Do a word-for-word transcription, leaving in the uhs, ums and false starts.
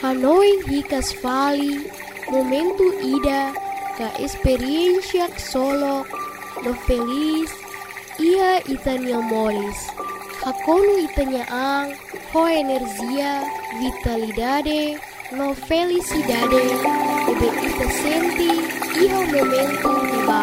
Hanoi hikas fali, momento ida, ka experiencia solo, no feliz, ia itania moris. Hakonu itania ang, ho energia, vitalidade, no felicidade, ebe ita senti, iha momento di